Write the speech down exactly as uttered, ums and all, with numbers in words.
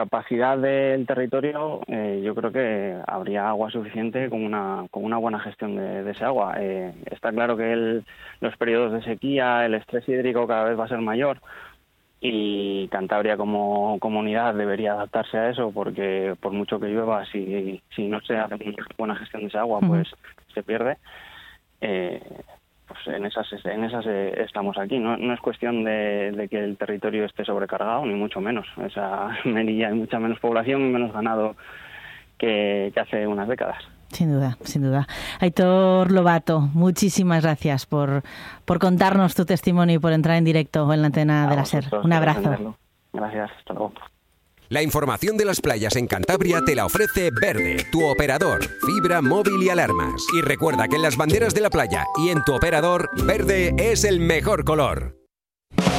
capacidad del territorio, eh, yo creo que habría agua suficiente con una con una buena gestión de, de ese agua. Eh, está claro que el, los periodos de sequía, el estrés hídrico cada vez va a ser mayor y Cantabria como comunidad debería adaptarse a eso, porque por mucho que llueva, si, si no se hace una buena gestión de ese agua, pues uh-huh. se pierde. Eh, pues en esas en esas estamos aquí. No, no es cuestión de, de que el territorio esté sobrecargado, ni mucho menos. O sea, en Melilla hay mucha menos población y menos ganado que, que hace unas décadas. Sin duda, sin duda. Aitor Lobato, muchísimas gracias por, por contarnos tu testimonio y por entrar en directo en la antena de la SER. Un abrazo. Gracias, hasta luego. La información de las playas en Cantabria te la ofrece Verde, tu operador, fibra, móvil y alarmas. Y recuerda que en las banderas de la playa y en tu operador, verde es el mejor color.